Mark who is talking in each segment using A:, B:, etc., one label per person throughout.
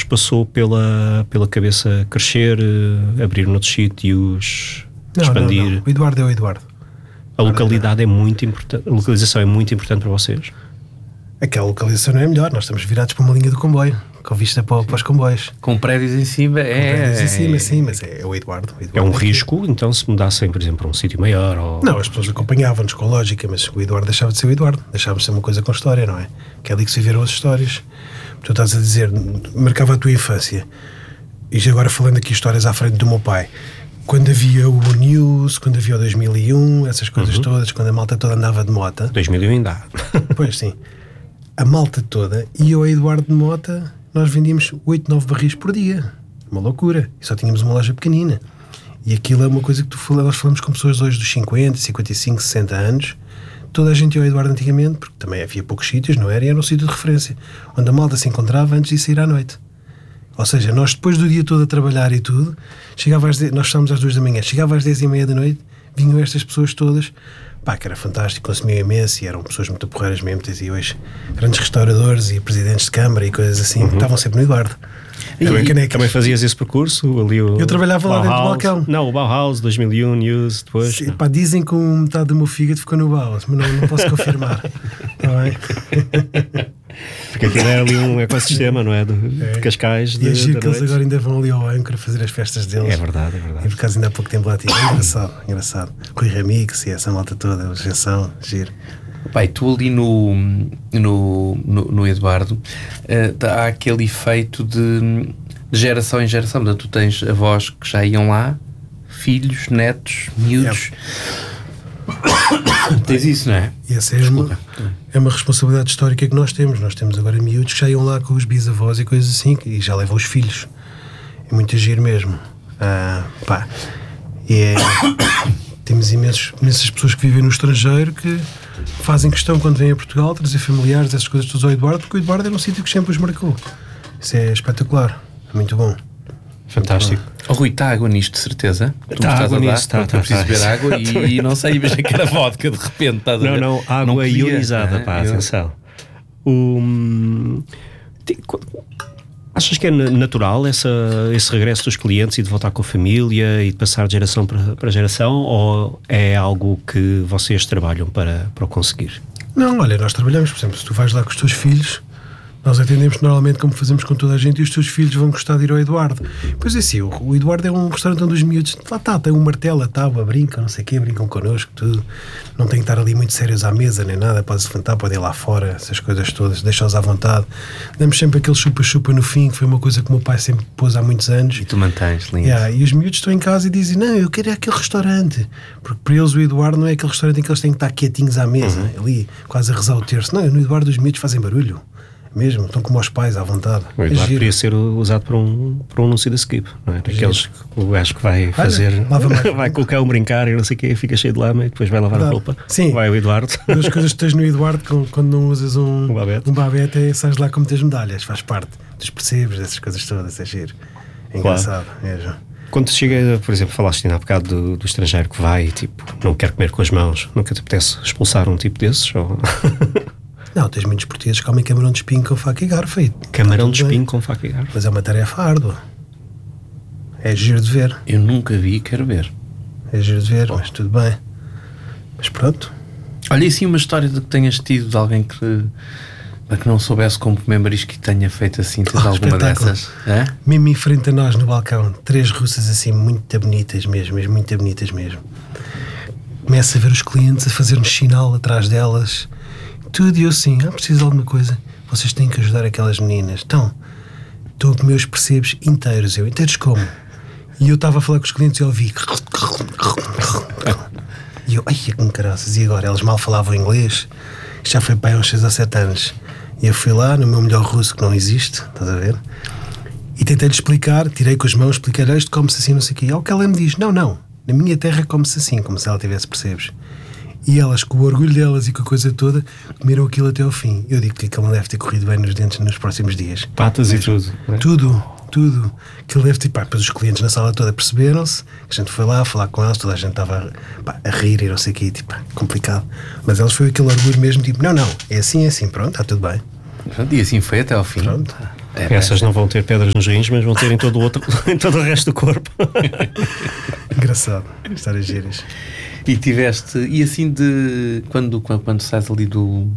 A: passou pela cabeça crescer, abrir noutros sítios, expandir?
B: Não. O Eduardo é o Eduardo.
A: A localidade é muito importante, a localização é muito importante para vocês?
B: Aquela localização não é melhor, nós estamos virados para uma linha do comboio, com vista para os comboios.
C: Com prédios em cima
B: Sim, mas é o Eduardo.
A: É um risco, então, se mudassem, por exemplo, para um sítio maior? Ou...
B: Não, as pessoas acompanhavam-nos com lógica, mas o Eduardo deixava de ser o Eduardo, deixava de ser uma coisa com história, não é? Que é ali que se viveram as histórias. Tu estás a dizer, marcava a tua infância. E já agora falando aqui histórias à frente do meu pai, quando havia o News, quando havia o 2001, essas coisas todas, quando a malta toda andava de mota.
A: 2001 ainda há.
B: Pois sim. A malta toda e eu, Eduardo de Mota, nós vendíamos 8, 9 barris por dia. Uma loucura. E só tínhamos uma loja pequenina. E aquilo é uma coisa que nós falamos com pessoas hoje dos 50, 55, 60 anos. Toda a gente ia ao Eduardo antigamente, porque também havia poucos sítios, não era? E era um sítio de referência, onde a malta se encontrava antes de sair à noite. Ou seja, nós depois do dia todo a trabalhar e tudo, nós estávamos às 2 da manhã, chegava às 10h30 da noite, vinham estas pessoas todas, pá, que era fantástico, consumiam imenso e eram pessoas muito porreiras mesmo, e hoje grandes restauradores e presidentes de câmara e coisas assim, estavam sempre no Eduardo.
A: Também fazias esse percurso? Ali
B: eu trabalhava lá dentro do balcão.
A: Não, o Bauhaus, 2001, News, depois.
B: Sim, pá, dizem que metade do meu fígado ficou no Bauhaus, mas não posso confirmar. Está bem?
A: Porque aquilo é ali um ecossistema, não é? De Cascais.
B: E é giro que eles agora ainda vão ali ao Anchor fazer as festas deles.
A: É verdade.
B: E por acaso ainda há pouco tempo lá tive. Engraçado. Rui Remix e essa malta toda, a geração, giro.
C: Pai, tu ali no Eduardo há aquele efeito de geração em geração. Portanto, tu tens avós que já iam lá, filhos, netos, miúdos. Tens isso, não é?
B: E essa é uma responsabilidade histórica que nós temos. Nós temos agora miúdos que já iam lá com os bisavós e coisas assim, e já levam os filhos. É muito giro mesmo. Temos imensas pessoas que vivem no estrangeiro que fazem questão, quando vêm a Portugal, trazer familiares, essas coisas todas ao Eduardo, porque o Eduardo era um sítio que sempre os marcou. Isso é espetacular, é muito bom.
A: Fantástico.
C: Oh, Rui, está água nisto, de certeza?
A: Está água nisto, está.
C: Eu preciso beber água e não sei, imagina que era vodka de repente. Estás a ver?
A: Não, água ionizada, atenção. Achas que é natural esse regresso dos clientes e de voltar com a família e de passar de geração para geração, ou é algo que vocês trabalham para o conseguir?
B: Não, olha, nós trabalhamos, por exemplo, se tu vais lá com os teus filhos, nós atendemos normalmente como fazemos com toda a gente, e os teus filhos vão gostar de ir ao Eduardo. Pois é assim, o Eduardo é um restaurante onde os miúdos, lá está, tem um martelo, a tábua, brincam, não sei o quê, brincam connosco, tudo. Não tem que estar ali muito sérios à mesa, nem nada, pode-se levantar, pode ir lá fora, essas coisas todas, deixa-os à vontade. Damos sempre aquele chupa-chupa no fim, que foi uma coisa que o meu pai sempre pôs há muitos anos.
C: E tu mantens, lindo.
B: E os miúdos estão em casa e dizem, não, eu quero aquele restaurante. Porque para eles o Eduardo não é aquele restaurante em que eles têm que estar quietinhos à mesa, ali, quase a rezar o terço. Não, no Eduardo os miúdos fazem barulho. Mesmo, estão como aos pais à vontade.
A: O Eduardo poderia ser usado para um anúncio da Skip, não é? Aqueles que o gajo que vai fazer, vai com o cão brincar e não sei o quê, fica cheio de lama e depois vai lavar a roupa.
B: Sim.
A: Vai o Eduardo.
B: Uma das coisas que tens no Eduardo quando não usas um babete é sais lá com muitas medalhas, faz parte dos percebes, dessas coisas todas, é giro. É engraçado mesmo.
A: Quando chega, por exemplo, falaste há bocado do estrangeiro que vai e tipo, não quer comer com as mãos, nunca te apetece expulsar um tipo desses? Ou...
B: Não, tens muitos portugueses que comem camarão de espinho com faca e garfo.
A: Camarão de espinho com faca e garfo?
B: Mas é uma tarefa árdua. É giro de ver.
C: Eu nunca vi e quero ver.
B: É giro de ver, mas tudo bem. Mas pronto.
C: Olha, e assim uma história de que tenhas tido de alguém que não soubesse como comer marisco e tenha feito assim, tens alguma dessas? É?
B: Mesmo em frente a nós no balcão, 3 russas assim muito bonitas mesmo, muito bonitas mesmo. Começa a ver os clientes a fazer-nos sinal atrás delas. Tudo, e eu assim, preciso de alguma coisa, vocês têm que ajudar aquelas meninas. Então, estou a comer os percebes inteiros, inteiros como? E eu estava a falar com os clientes e eu ouvi e eu, ai, que caraças, e agora? Eles mal falavam inglês, já foi para aí uns 6 ou 7 anos, e eu fui lá no meu melhor russo, que não existe, estás a ver, e tentei-lhe explicar, tirei com as mãos, expliquei-lhe, isto come-se assim, não sei o quê, ao que ela me diz, não, na minha terra come-se assim, como se ela tivesse percebes. E elas, com o orgulho delas e com a coisa toda, comeram aquilo até ao fim. Eu digo que ele não deve ter corrido bem nos dentes nos próximos dias.
A: Patas e tudo. Né?
B: Tudo. Que ele deve ter... Depois os clientes na sala toda perceberam-se, a gente foi lá falar com elas, toda a gente estava a rir e não sei o quê, complicado. Mas elas foi aquele orgulho mesmo, não, é assim, pronto, está tudo bem.
C: Pronto, e assim foi até ao fim.
B: Pronto.
A: Essas não vão ter pedras nos rins, mas vão ter em todo o resto do corpo.
B: Engraçado, histórias giras.
C: E assim quando sais ali do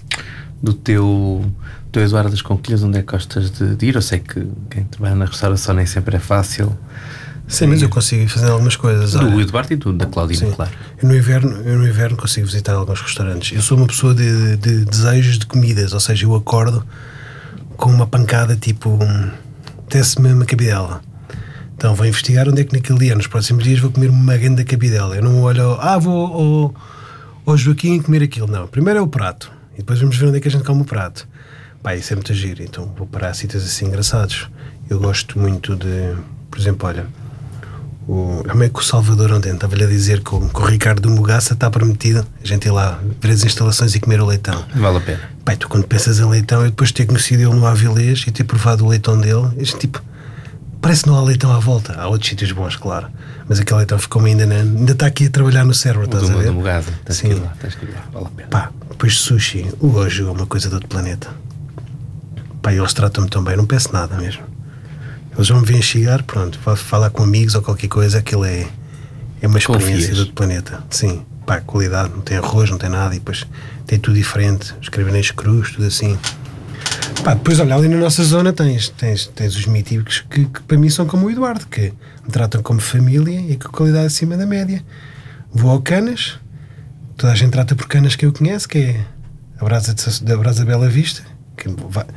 C: teu Eduardo das Conquilhas, onde é que gostas de ir? Eu sei que quem trabalha na restauração nem sempre é fácil.
B: Sim, mas eu consigo ir fazendo algumas coisas.
C: Do Eduardo e da Claudina, claro.
B: Eu no inverno consigo visitar alguns restaurantes. Eu sou uma pessoa de desejos de comidas, ou seja, eu acordo com uma pancada tipo, desce-me uma cabidela. Então vou investigar onde é que naquele dia, nos próximos dias, vou comer uma grande cabidela. Eu não olho, vou ao Joaquim comer aquilo. Não, primeiro é o prato e depois vamos ver onde é que a gente come o prato. Isso é muito giro, então vou parar a sítios assim engraçados. Eu gosto muito de, por exemplo, olha, como é que o Salvador ontem estava-lhe a dizer que o Ricardo do Mugaça está permitido a gente ir lá ver as instalações e comer o leitão.
C: Vale a pena.
B: Tu quando pensas em leitão, eu depois de ter conhecido ele no Avilés e ter provado o leitão dele, tipo, parece que não há leitão à volta. Há outros sítios bons, claro, mas aquele leitão ficou-me ainda está aqui a trabalhar no cérebro, estás a ver?
C: Do Mugaça, tens que ir lá, vale a pena.
B: Depois sushi, o hoje é uma coisa de outro planeta. Eles tratam-me tão bem, não peço nada mesmo. Eles vão me vir chegar, pronto, vou falar com amigos ou qualquer coisa, aquilo é uma experiência de outro planeta. Sim, qualidade, não tem arroz, não tem nada, e depois tem tudo diferente, os carabineiros crus, tudo assim. Depois, olha, ali na nossa zona tens os míticos que para mim são como o Eduardo, que me tratam como família e com qualidade acima da média. Vou ao Canas, toda a gente trata por Canas que eu conheço, que é a Brasa Bela Vista, que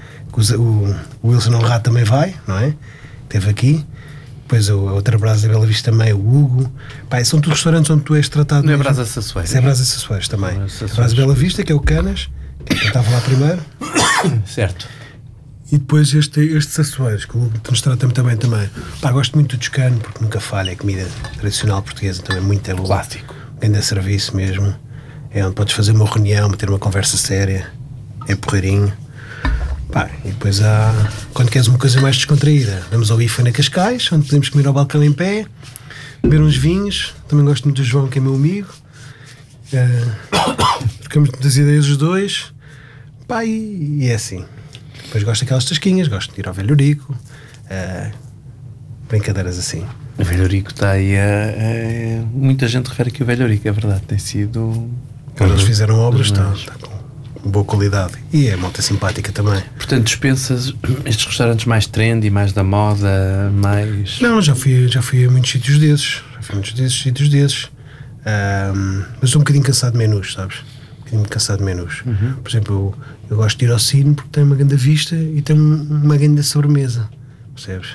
B: o Wilson Honrado também vai, não é? Esteve aqui. Depois a outra Brasa Bela Vista também, o Hugo. São todos restaurantes onde tu és tratado.
C: Não é Brasa Sassueiros?
B: É Brasa Sassueiros também. Brasa Bela Vista, que é o Canas, que eu estava lá primeiro.
C: Certo.
B: E depois este Sassueiros, que o Hugo nos trata muito bem também. Gosto muito do Toscano, porque nunca falha, é comida tradicional portuguesa, também muito boa.
C: Clássico.
B: Grande serviço mesmo. É onde podes fazer uma reunião, ter uma conversa séria. É porreirinho. E depois quando queres uma coisa mais descontraída, vamos ao IFA na Cascais, onde podemos comer ao balcão em pé, beber uns vinhos. Também gosto muito do João, que é meu amigo. Trocamos muitas ideias os dois. E é assim. Depois gosto daquelas tasquinhas, gosto de ir ao Velho Rico. Brincadeiras assim.
C: O Velho Rico está aí muita gente refere que o Velho Rico, é verdade, tem sido...
B: Quando eles fizeram obras, está com boa qualidade. E é malta simpática também.
C: Portanto, dispensas estes restaurantes mais trendy, mais da moda, mais...
B: Não, já fui a muitos sítios desses. Mas estou um bocadinho cansado de menus, sabes? Por exemplo, eu gosto de ir ao Cine porque tem uma grande vista e tem uma grande sobremesa, percebes?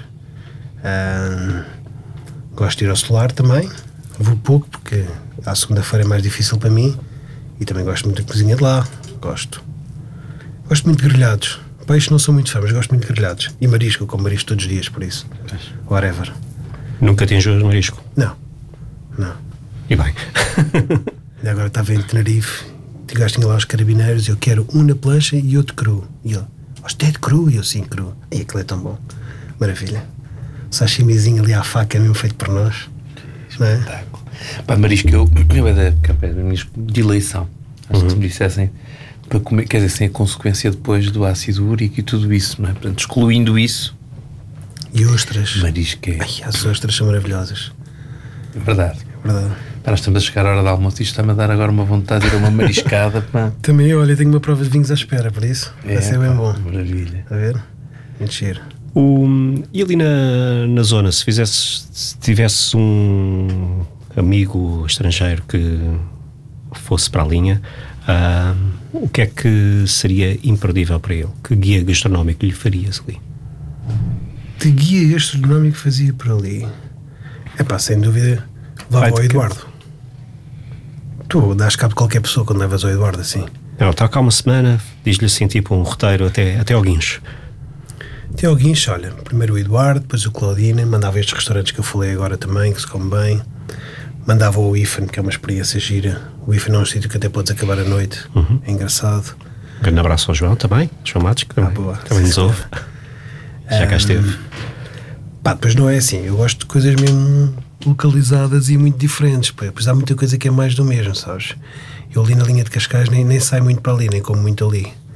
B: Gosto de ir ao Solar também. Vou pouco porque à segunda-feira é mais difícil para mim. E também gosto muito da cozinha de lá. Gosto muito de grelhados. Peixe não sou muito fã, mas gosto muito de grelhados. E marisco, eu como marisco todos os dias, por isso. Whatever.
A: Nunca te enjoas de marisco?
B: Não.
A: E bem.
B: E agora estava em Tenerife, tinha lá os carabineiros, eu quero um na plancha e outro cru. E ele, isto é de cru? E eu, sim, cru. E aquilo é tão bom. Maravilha. Sashimizinho ali à faca, mesmo feito por nós. Não é?
C: Marisco, eu é da minha de eleição. Acho que me dissessem para comer, quer dizer, sem a consequência depois do ácido úrico e tudo isso, não é? Portanto, excluindo isso.
B: E ostras.
C: Marisco é.
B: As ostras são maravilhosas.
C: É verdade. Nós estamos a chegar à hora do almoço e está-me a dar agora uma vontade de ir a uma mariscada.
B: Também, olha, tenho uma prova de vinhos à espera, por isso. Vai ser bem bom.
C: Maravilha.
B: A ver? Encher.
A: E ali na zona, se tivesses um amigo estrangeiro que fosse para a linha, o que é que seria imperdível para ele? Que guia gastronómico lhe farias ali?
B: Que guia gastronómico fazia por ali? Sem dúvida, levava ao Eduardo. Tu dás cabo de qualquer pessoa quando levas ao Eduardo assim.
A: Não, está cá uma semana, diz-lhe assim tipo um roteiro até ao Guincho.
B: Até ao Guincho, olha, primeiro o Eduardo, depois o Claudina, mandava estes restaurantes que eu falei agora também, que se come bem. Mandava o IFAN, que é uma experiência gira. O IFAN é um sítio que até podes acabar à noite. É engraçado.
A: Um grande abraço ao João também, João Matos, que também nos ouve. Já cá esteve.
B: Depois não é assim, eu gosto de coisas mesmo localizadas e muito diferentes. Pois há muita coisa que é mais do mesmo, sabes? Eu ali na linha de Cascais nem saio muito para ali, nem como muito ali.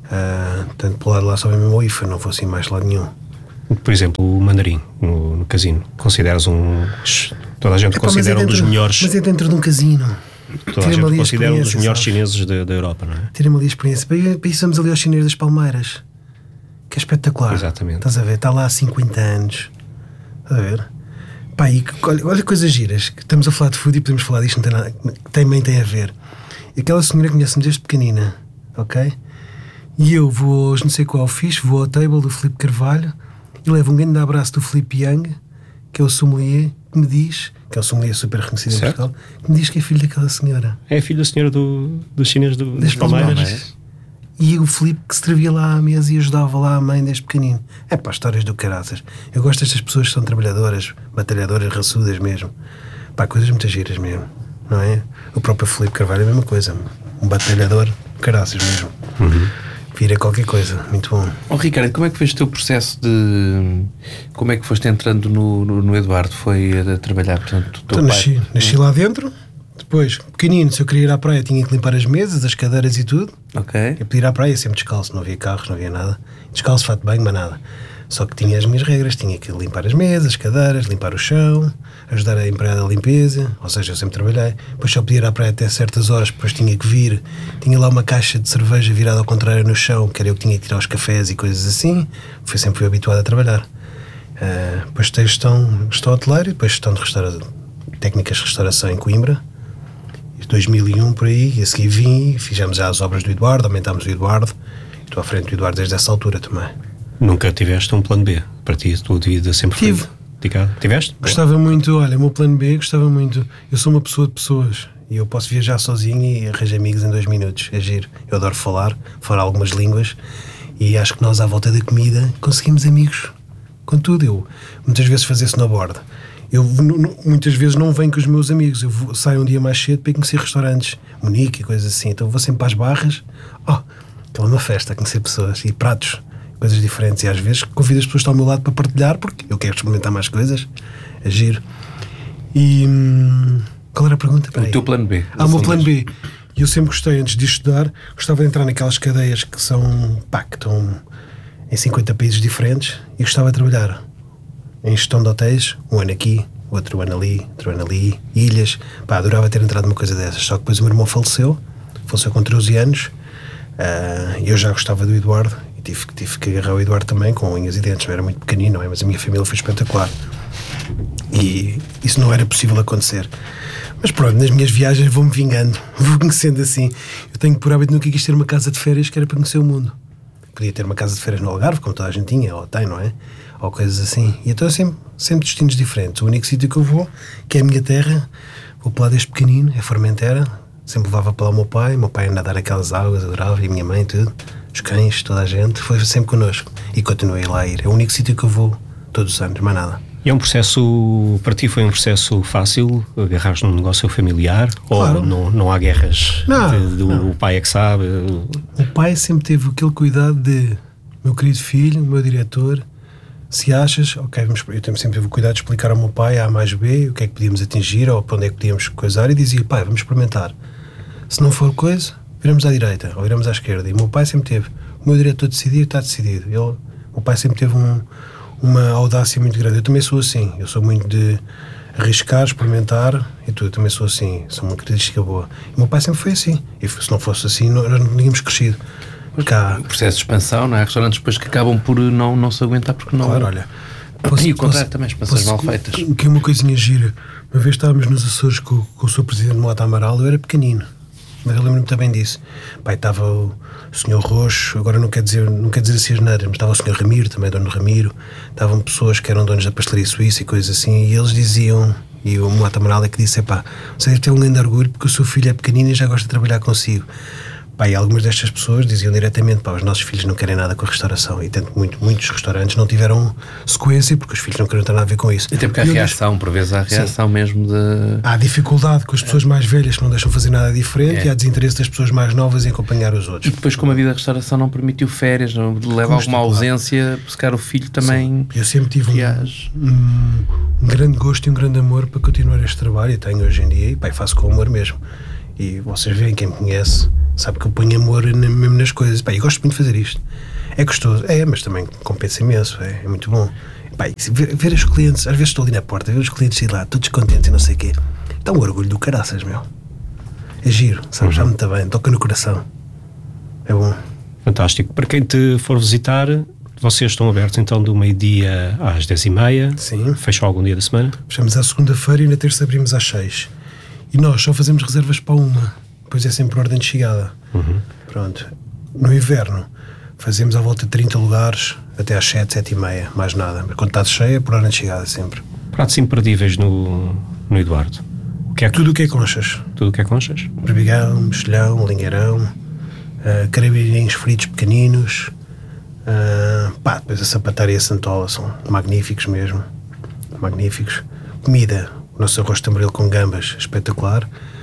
B: Tanto pelo lado lá só mesmo o IFA, não fosse mais lado nenhum.
A: Por exemplo, o Mandarim no casino, consideras toda a gente considera um dos melhores.
B: Mas é dentro de um casino.
A: Toda a gente considera um dos melhores chineses da Europa, não é?
B: Tira-me ali a experiência. Para isso vamos ali aos chineses das Palmeiras, que é espetacular.
A: Exatamente.
B: Estás a ver? Está lá há 50 anos. Estás a ver? Pá, e olha coisas giras. Estamos a falar de food e podemos falar disto, não tem nada, também tem a ver. E aquela senhora conhece-me desde pequenina, ok? E eu vou, não sei qual fiz, vou ao table do Filipe Carvalho e levo um grande abraço do Filipe Young, que é o sommelier, que me diz, que é um sommelier super reconhecido em Portugal, que me diz que é filho daquela senhora.
A: É filho da senhora dos chineses das Palmeiras.
B: E o Filipe que se servia lá à mesa e ajudava lá a mãe desde pequenino. É pá, histórias do caraças. Eu gosto destas pessoas que são trabalhadoras, batalhadoras, raçudas mesmo. Pá, coisas muito giras mesmo, não é? O próprio Filipe Carvalho é a mesma coisa. Um batalhador, caraças mesmo. Vira qualquer coisa, muito bom.
C: Ricardo, como é que fez o teu processo de... Como é que foste entrando no Eduardo? Foi a trabalhar, portanto, o teu pai?
B: Nasci lá dentro. Depois, pequenino, se eu queria ir à praia tinha que limpar as mesas, as cadeiras e tudo.
C: Ok.
B: Eu podia ir à praia sempre descalço, não havia carros, não havia nada. Descalço, fato de banho, mas nada. Só que tinha as minhas regras, tinha que limpar as mesas, as cadeiras, limpar o chão, ajudar a empregada da limpeza, ou seja, eu sempre trabalhei. Depois só podia ir à praia até certas horas, depois tinha que vir, tinha lá uma caixa de cerveja virada ao contrário no chão, que era eu que tinha que tirar os cafés e coisas assim. Sempre fui habituado a trabalhar. Depois tenho gestão hoteleira, depois gestão de técnicas de restauração em Coimbra. 2001 por aí, e a seguir fizemos já as obras do Eduardo, aumentámos o Eduardo, e estou à frente do Eduardo desde essa altura também.
A: Nunca tiveste um plano B? Para ti, a tua vida sempre foi dedicada? Tiveste?
B: Gostava muito, olha, o meu plano B, gostava muito. Eu sou uma pessoa de pessoas, e eu posso viajar sozinho e arranjar amigos em 2 minutos, é giro. Eu adoro falar algumas línguas, e acho que nós à volta da comida conseguimos amigos com tudo. Eu muitas vezes fazer snowboard. Eu muitas vezes não venho com os meus amigos, eu saio um dia mais cedo para ir conhecer restaurantes, Munique e coisas assim, então vou sempre para as barras, aquela é uma festa, conhecer pessoas e pratos, coisas diferentes, e às vezes convido as pessoas que estão ao meu lado para partilhar, porque eu quero experimentar mais coisas, é giro. E qual era a pergunta?
C: O teu plano B.
B: O meu plano B. E eu sempre gostei, antes de estudar, gostava de entrar naquelas cadeias que são, que estão em 50 países diferentes, e gostava de trabalhar em gestão de hotéis, um ano aqui, outro ano ali, ilhas. Adorava ter entrado numa coisa dessas. Só que depois o meu irmão faleceu com 13 anos, e eu já gostava do Eduardo, e tive que agarrar o Eduardo também com unhas e dentes. Eu era muito pequenino, não é? Mas a minha família foi espetacular. E isso não era possível acontecer. Mas pronto, nas minhas viagens vou-me vingando, vou conhecendo assim. Eu tenho por hábito nunca quis ter uma casa de férias que era para conhecer o mundo. Podia ter uma casa de férias no Algarve, como toda a gente tinha, ou tem, não é? Ou coisas assim. E então sempre destinos diferentes. O único sítio que eu vou, que é a minha terra, vou para lá desde pequenino, é Formentera. Sempre levava para lá o meu pai a nadar aquelas águas, adorava, e a minha mãe, tudo. Os cães, toda a gente, foi sempre connosco. E continuei lá a ir. É o único sítio que eu vou todos os anos, mais nada.
A: E é um processo, para ti foi um processo fácil, agarrares num negócio familiar? Claro. Ou não há guerras? O pai é que sabe?
B: O pai sempre teve aquele cuidado de, meu querido filho, o meu diretor, se achas, ok, eu sempre tive o cuidado de explicar ao meu pai A mais B, o que é que podíamos atingir, ou para onde é que podíamos coisar, e dizia, pai, vamos experimentar. Se não for coisa, viramos à direita, ou viramos à esquerda. E o meu pai sempre teve, o meu diretor decidir, está decidido. O meu pai sempre teve uma audácia muito grande. Eu também sou assim, eu sou muito de arriscar, experimentar e tudo, eu também sou assim, sou uma característica boa. E o meu pai sempre foi assim, e se não fosse assim, nós não tínhamos crescido.
C: O processo de expansão, não é? Há restaurantes depois que acabam por não se aguentar porque não...
B: Claro, olha...
C: E o contrário também, expansões mal feitas.
B: Que é uma coisinha gira. Uma vez estávamos nos Açores com o Sr. Presidente Mota Amaral, eu era pequenino, mas eu lembro-me também disso. Pai, estava o Sr. Roxo, agora não quer dizer assim as neiras, mas estava o Sr. Ramiro, também dono Ramiro, estavam pessoas que eram donos da pastelaria suíça e coisas assim, e eles diziam, e o Mota Amaral é que disse, você deve ter um grande orgulho porque o seu filho é pequenino e já gosta de trabalhar consigo. E algumas destas pessoas diziam diretamente, os nossos filhos não querem nada com a restauração, e tanto muitos restaurantes não tiveram sequência porque os filhos não queriam ter nada a ver com isso.
C: Até porque por vezes há reação sim. Mesmo de...
B: Há dificuldade com as pessoas mais velhas que não deixam fazer nada diferente e há desinteresse das pessoas mais novas em acompanhar os outros.
C: E depois como a vida da restauração não permitiu férias, não leva alguma ausência, buscar o filho também...
B: Sim. Eu sempre tive um grande gosto e um grande amor para continuar este trabalho, e tenho hoje em dia, e faço com amor mesmo. E vocês veem, quem me conhece sabe que eu ponho amor mesmo nas coisas. Pá, eu gosto muito de fazer isto. É gostoso, mas também compensa imenso, é muito bom. Pá, ver os clientes, às vezes estou ali na porta, ver os clientes ir lá, todos contentes e não sei o quê. Dá um orgulho do caraças, meu. É giro, sabe? Já muito bem, toca no coração. É bom.
A: Fantástico. Para quem te for visitar, vocês estão abertos então do meio-dia às 10h30.
B: Sim.
A: Fecham algum dia da semana?
B: Fechamos à segunda-feira e na terça abrimos às 6. E nós só fazemos reservas para uma. Depois é sempre ordem de chegada. Pronto. No inverno fazemos à volta de 30 lugares até às 7, 7h30. Mais nada. Mas quando está cheia, por ordem de chegada sempre.
A: Pratos imperdíveis no Eduardo.
B: Tudo o que é conchas.
A: Tudo o que é conchas?
B: Berbigão, mexilhão, lingueirão, carabinhos fritos pequeninos. Depois a sapataria e a santola são magníficos mesmo. Magníficos. Comida. O nosso arroz de tamboril com gambas, espetacular.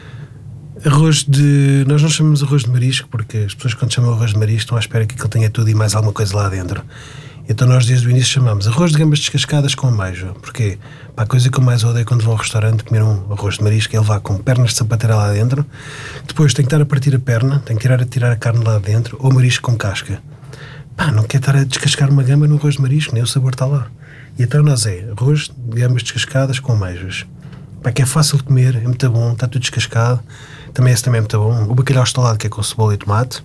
B: Nós não chamamos arroz de marisco porque as pessoas quando chamam arroz de marisco estão à espera que aquilo tenha tudo e mais alguma coisa lá dentro. Então nós desde o início chamamos arroz de gambas descascadas com ameijo. Porquê? A coisa que eu mais odeio quando vou ao restaurante comer um arroz de marisco é levar com pernas de sapateira lá dentro, depois tem que estar a partir a perna, tem que tirar a carne lá dentro, ou marisco com casca. Não quer estar a descascar uma gamba no arroz de marisco, nem o sabor está lá. E então nós arroz de gambas descascadas com ameijos. Que é fácil de comer, é muito bom, está tudo descascado. Esse também é muito bom. O bacalhau estalado, que é com cebola e tomate.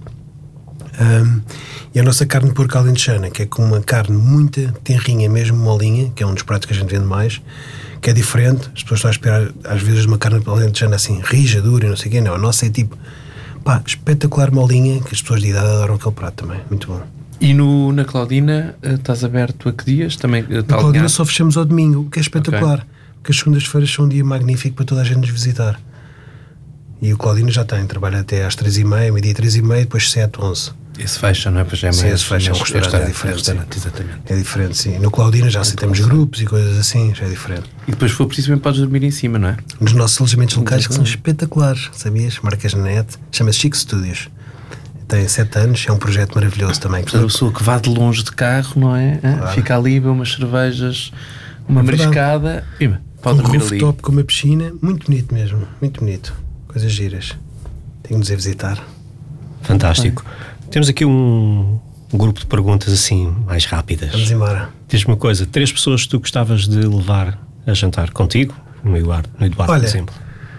B: E a nossa carne de porco alentejana, que é com uma carne muito tenrinha, mesmo molinha, que é um dos pratos que a gente vende mais, que é diferente. As pessoas estão a esperar, às vezes, uma carne alentejana assim, rija, dura e não sei o quê. Não, a nossa é tipo, espetacular molinha, que as pessoas de idade adoram aquele prato também. Muito bom.
C: E na Claudina, estás aberto a que dias? Também,
B: na Claudina só fechamos ao domingo, o que é espetacular. Okay. Porque as segundas-feiras são um dia magnífico para toda a gente nos visitar. E o Claudino já trabalha até às 3h30, meio-dia 3h30, depois 7, 11.
C: Esse fecha, não é? Pois é,
B: sim, esse fecha, é um restaurante diferente.
C: Exatamente.
B: É diferente, sim. No Claudino já aceitamos grupos e coisas assim, já é diferente.
C: E depois, se for preciso, podes dormir em cima, não é?
B: Nos nossos alojamentos locais que são espetaculares, sabias? Marcas na net, chama-se Chic Studios. Tem 7 anos, é um projeto maravilhoso também.
C: Portanto, a pessoa que vá de longe de carro, não é? Claro. Fica ali, bê umas cervejas, uma mariscada, pode dormir ali. Um
B: rooftop com uma piscina, muito bonito mesmo, muito bonito. Coisas giras. Tenho de nos ir visitar.
A: Fantástico. Temos aqui um grupo de perguntas assim, mais rápidas.
B: Vamos embora.
A: Diz-me uma coisa, 3 pessoas que tu gostavas de levar a jantar contigo, no Eduardo,
B: olha,
A: por exemplo.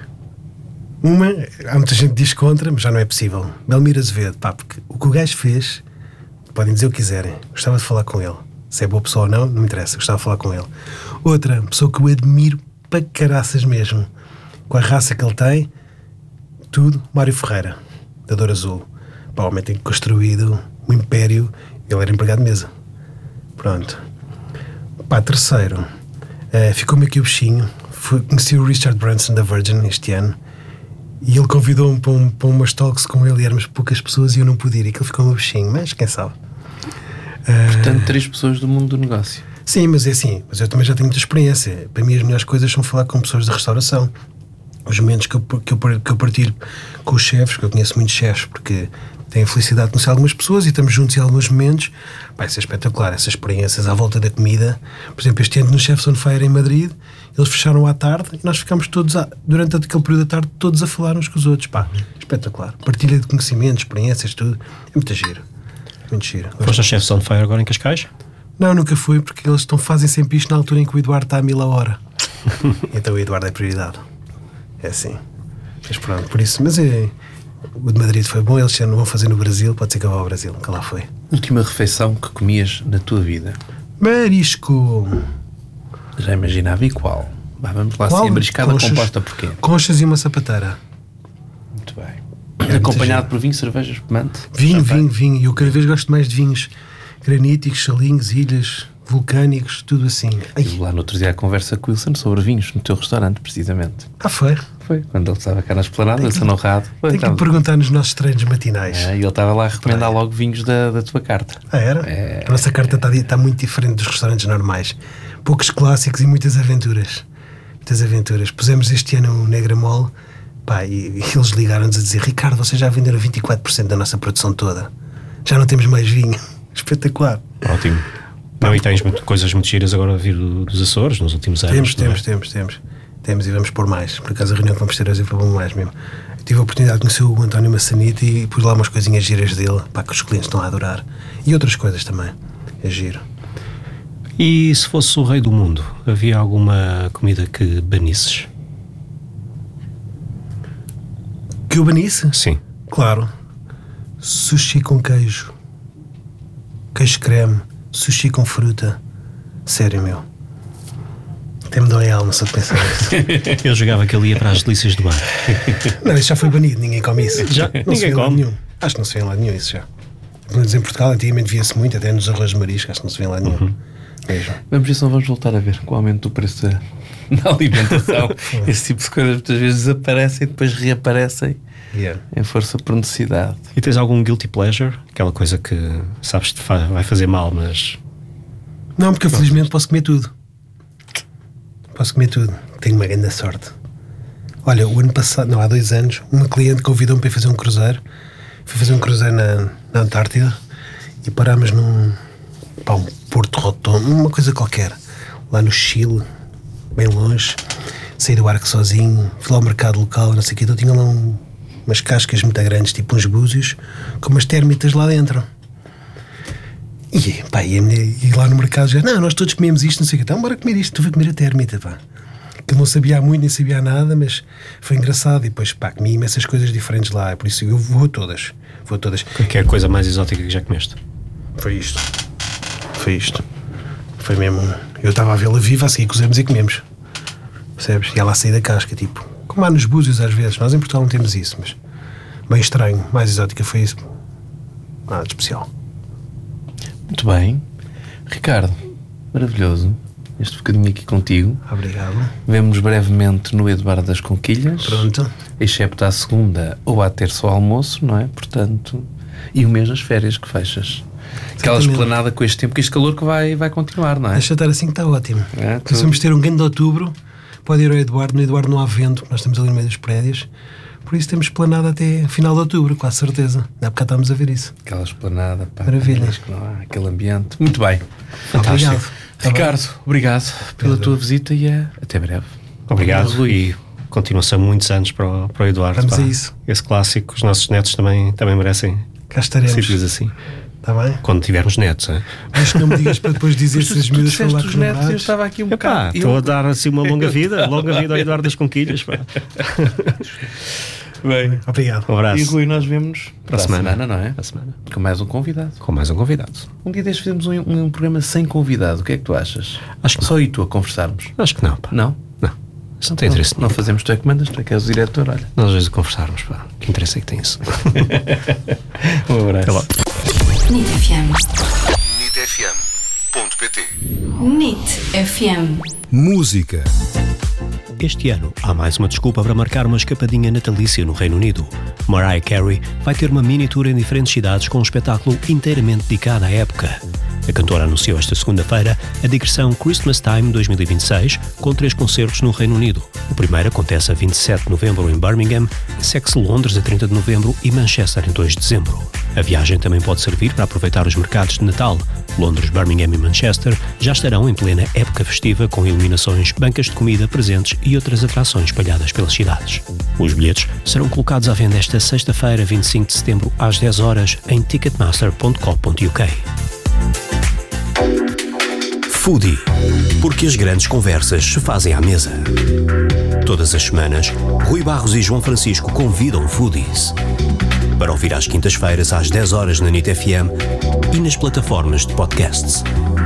B: Há muita gente que diz contra, mas já não é possível. Belmiro Azevedo, porque o que o gajo fez, podem dizer o que quiserem, gostava de falar com ele. Se é boa pessoa ou não, não me interessa, gostava de falar com ele. Outra pessoa que eu admiro para caraças mesmo, com a raça que ele tem, tudo, Mário Ferreira, da Dor Azul. O homem tem construído um império, ele era empregado de mesa. Pronto. Terceiro, ficou-me aqui o bichinho, conheci o Richard Branson da Virgin este ano, e ele convidou-me para umas talks com ele, e éramos poucas pessoas e eu não pude ir, e aquilo ficou-me o bichinho, mas quem sabe.
C: Portanto, 3 pessoas do mundo do negócio.
B: Sim, mas é assim, mas eu também já tenho muita experiência. Para mim as melhores coisas são falar com pessoas da restauração. Os momentos que eu partilho com os chefes, que eu conheço muitos chefes, porque tenho a felicidade de conhecer algumas pessoas e estamos juntos em alguns momentos, isso é espetacular, essas experiências à volta da comida. Por exemplo, este ano no Chefs on Fire em Madrid, eles fecharam à tarde e nós ficámos todos, durante aquele período da tarde, todos a falar uns com os outros. Espetacular. Partilha de conhecimentos, experiências, tudo. É muito giro. Muito giro.
A: Foste ao Chefs on Fire agora em Cascais?
B: Não, nunca fui, porque eles fazem sempre isto na altura em que o Eduardo está a 1000 a hora. Então o Eduardo é prioridade. É assim. Mas pronto, por isso. Mas o de Madrid foi bom, eles já não vão fazer no Brasil, pode ser que eu vá ao Brasil, que lá foi.
C: Última refeição que comias na tua vida?
B: Marisco.
C: Já imaginava, e qual? Vamos lá, assim, a mariscada composta por quê?
B: Conchas e uma sapateira.
C: Muito bem. Acompanhado por vinho, cerveja, espumante?
B: Vinho. E eu cada vez gosto mais de vinhos graníticos, salinhos, ilhas, vulcânicos, tudo assim.
C: Estive lá no outro dia a conversa com o Wilson sobre vinhos no teu restaurante, precisamente.
B: Foi?
C: Foi, quando ele estava cá na esplanada, Wilson Honrado.
B: Tem que perguntar nos nossos treinos matinais.
C: E ele estava lá a recomendar logo vinhos da tua carta.
B: Era? A nossa carta está muito diferente dos restaurantes normais. Poucos clássicos e muitas aventuras. Pusemos este ano o Negra Mole, e eles ligaram-nos a dizer: Ricardo, vocês já venderam 24% da nossa produção toda. Já não temos mais vinho. Espetacular.
A: Ótimo. Não, e tens coisas muito giras agora a vir dos Açores nos últimos anos.
B: Temos e vamos pôr mais. Por acaso a reunião que vamos ter hoje foi bom mais mesmo. tive a oportunidade de conhecer o António Massanita e pus lá umas coisinhas giras dele, pá, que os clientes estão a adorar. E outras coisas também. É giro.
A: E se fosse o rei do mundo, havia alguma comida que banisses?
B: Que eu banisse?
A: Sim.
B: Claro. Sushi com queijo. Queijo creme. Sushi com fruta. Sério, meu. Até me dói a alma só de pensar nisso.
A: Eu jogava que ele ia para as delícias do mar.
B: Não, isso já foi banido. Ninguém come isso.
A: Já?
B: Não se vê
A: Ninguém
B: em lado
A: come?
B: nenhum. Acho que não se vê em lado nenhum isso já. Pelo menos em Portugal, antigamente via-se muito, até nos arroz de marisco. Acho que não se vê em lado nenhum. Mesmo.
C: Vamos ver se não vamos voltar a ver com o aumento do preço da alimentação. Esse tipo de coisas muitas vezes desaparecem e depois reaparecem em força por necessidade.
A: E tens algum guilty pleasure? Aquela coisa que sabes que vai fazer mal, mas...
B: Não, porque eu felizmente posso comer tudo. Posso comer tudo. Tenho uma grande sorte. Olha, o ano passado, não, há 2 anos, uma cliente convidou-me para ir fazer um cruzeiro. Fui fazer um cruzeiro na Antártida e parámos num Porto Rotondo, uma coisa qualquer, lá no Chile, bem longe. Saí do barco sozinho, fui lá ao mercado local, não sei o que, então tinha lá umas cascas muito grandes, tipo uns búzios, com umas térmitas lá dentro. E, pá, e lá no mercado já, não, nós todos comemos isto, não sei o que, então bora comer isto, tu vai comer a térmita, pá. Que eu não sabia muito, nem sabia nada, mas foi engraçado. E depois, pá, comi imensas coisas diferentes lá, por isso eu vou a todas.
A: Que é a coisa mais exótica que já comeste?
B: Foi isto. Foi mesmo. Eu estava a vê-la viva, a seguir cozemos e comemos. Percebes? E ela a sair da casca, tipo, como há nos búzios às vezes. Nós em Portugal não temos isso, mas bem estranho. Mais exótica foi isso. Nada de especial.
C: Muito bem. Ricardo, maravilhoso este bocadinho aqui contigo.
B: Obrigado.
C: Vemo-nos brevemente no Eduardo das Conquilhas.
B: Pronto.
C: Excepto à segunda ou à terça ao almoço, não é? Portanto, e o mês das férias que fechas. Aquela esplanada com este tempo, que este calor que vai continuar, não é?
B: Deixa estar assim que está ótimo.
C: Nós
B: vamos ter um grande de outubro. Pode ir ao Eduardo. No Eduardo não há vento, nós estamos ali no meio dos prédios. Por isso temos esplanada até final de outubro, com a certeza. Há bocado estávamos a ver isso.
C: Aquela esplanada, pá.
B: Maravilha.
C: Que não há, aquele ambiente. Muito bem.
B: Obrigado.
C: Ricardo, obrigado pela tua visita e até breve.
A: Obrigado. E continua-se há muitos anos para o Eduardo.
B: Vamos a isso.
A: Esse clássico, os nossos netos também merecem
B: Cá estaremos.
A: sítios assim.
B: Está bem?
A: Quando tivermos netos, é?
B: Acho que não me digas para depois dizer se as miúdas
C: foram
B: falar com os namorados.
C: Eu estava aqui um bocado.
A: Estou a dar assim uma longa vida ao Eduardo das Conquilhas. Pá.
C: Bem.
B: Obrigado.
A: Um abraço.
C: E Rui, nós vemos para a semana, não é?
A: Para a semana.
C: Com mais um convidado.
A: Com mais um convidado.
C: Um dia destes fizemos um programa sem convidado. O que é que tu achas?
A: Acho que
C: só eu e tu a conversarmos.
A: Acho que não, pá.
C: Não?
A: Não. Isso não tem interesse
C: Não fazemos, tu é que mandas, tu é que és o diretor, olha.
A: Nós às vezes conversarmos, pá. Que interesse é que tem isso?
C: Um abraço.
A: Até logo.
D: NIT FM.
E: nitfm.pt.
D: NIT FM.
F: Música.
A: Este ano há mais uma desculpa para marcar uma escapadinha natalícia no Reino Unido. Mariah Carey vai ter uma mini tour em diferentes cidades com um espetáculo inteiramente dedicado à época. A cantora anunciou esta segunda-feira a digressão Christmas Time 2026, com 3 concertos no Reino Unido. O primeiro acontece a 27 de novembro em Birmingham, segue-se Londres a 30 de novembro e Manchester em 2 de dezembro. A viagem também pode servir para aproveitar os mercados de Natal. Londres, Birmingham e Manchester já estarão em plena época festiva com iluminações, bancas de comida, presentes e outras atrações espalhadas pelas cidades. Os bilhetes serão colocados à venda esta sexta-feira, 25 de setembro, às 10 horas, em ticketmaster.co.uk.
F: Foodie. Porque as grandes conversas se fazem à mesa. Todas as semanas, Rui Barros e João Francisco convidam foodies para ouvir às quintas-feiras às 10 horas na NIT FM e nas plataformas de podcasts.